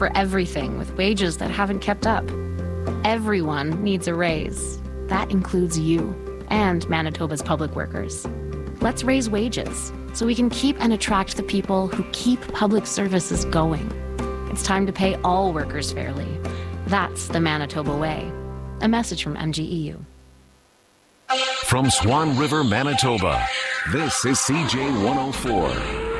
for everything with wages that haven't kept up. Everyone needs a raise. That includes you and Manitoba's public workers. Let's raise wages so we can keep and attract the people who keep public services going. It's time to pay all workers fairly. That's the Manitoba way. A message from MGEU. From Swan River, Manitoba, this is CJ 104.